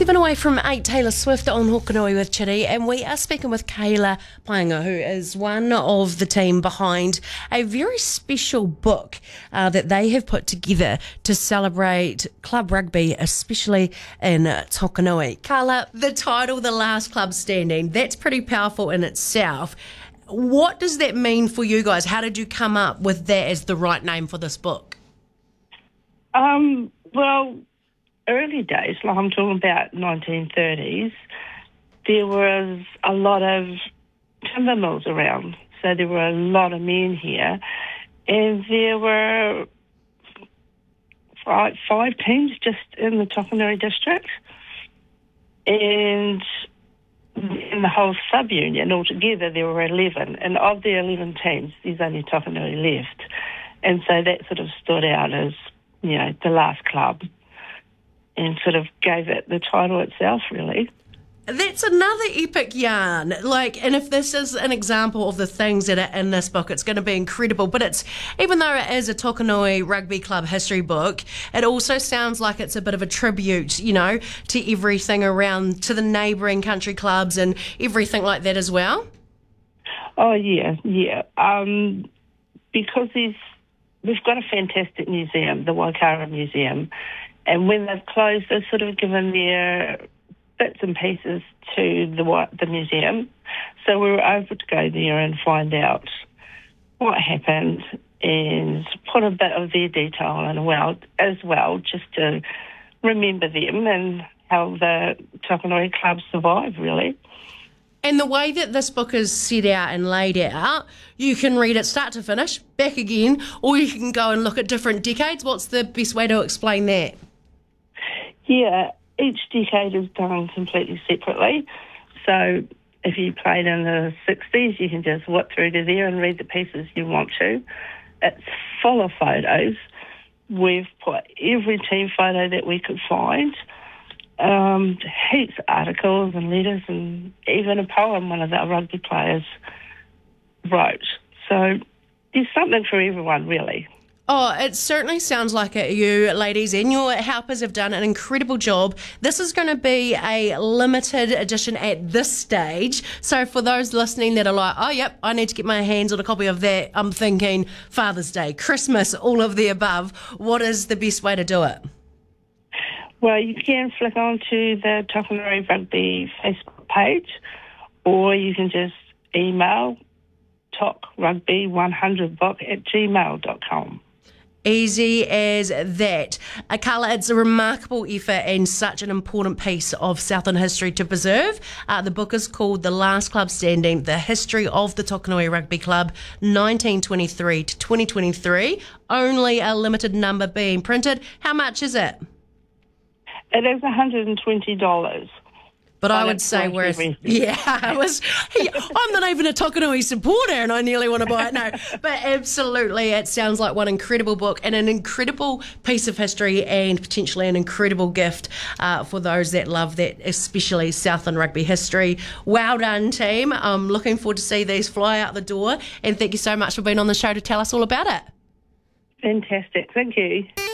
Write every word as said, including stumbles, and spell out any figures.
Seven away from eight, Taylor Swift on Hokanui with Chitty, and we are speaking with Kayla Paenga, who is one of the team behind a very special book uh, that they have put together to celebrate club rugby, especially in uh, Tokanui. Kayla, the title, The Last Club Standing, that's pretty powerful in itself. What does that mean for you guys? How did you come up with that as the right name for this book? Um, well... Early days, like I'm talking about nineteen thirties, there was a lot of timber mills around. So there were a lot of men here. And there were five, five teams just in the Tokanui district. And in the whole sub-union altogether, there were eleven. And of the eleven teams, there's only Tokanui left. And so that sort of stood out as, you know, the last club. And sort of gave it the title itself, really. That's another epic yarn. Like, and if this is an example of the things that are in this book, it's going to be incredible. But it's, even though it is a Tokanui Rugby Club history book, it also sounds like it's a bit of a tribute, you know, to everything around, to the neighbouring country clubs and everything like that as well. Oh, yeah, yeah. Um, because there's, we've got a fantastic museum, the Waikara Museum. And when they've closed, they've sort of given their bits and pieces to the the museum. So we were able to go there and find out what happened and put a bit of their detail in well, as well, just to remember them and how the Tokanui club survived, really. And the way that this book is set out and laid out, you can read it start to finish, back again, or you can go and look at different decades. What's the best way to explain that? Yeah, each decade is done completely separately. So if you played in the sixties, you can just whip through to there and read the pieces you want to. It's full of photos. We've put every team photo that we could find. Um, heaps of articles and letters and even a poem one of the rugby players wrote. So there's something for everyone, really. Oh, it certainly sounds like it. You ladies and your helpers have done an incredible job. This is going to be a limited edition at this stage. So for those listening that are like, oh, yep, I need to get my hands on a copy of that, I'm thinking Father's Day, Christmas, all of the above. What is the best way to do it? Well, you can flick onto the Tokanui Rugby Facebook page, or you can just email talk rugby one hundred book at gmail dot com. Easy as that. Akala, it's a remarkable effort and such an important piece of Southern history to preserve. Uh, the book is called The Last Club Standing, The History of the Tokanui Rugby Club, nineteen twenty-three to twenty twenty-three. Only a limited number being printed. How much is it? It is one hundred twenty dollars. But I would say we're, yeah, I was, I'm not even a Tokanui supporter and I nearly want to buy it. No, but absolutely, it sounds like one incredible book and an incredible piece of history and potentially an incredible gift uh, for those that love that, especially Southland rugby history. Well done, team. I'm looking forward to see these fly out the door, and thank you so much for being on the show to tell us all about it. Fantastic. Thank you.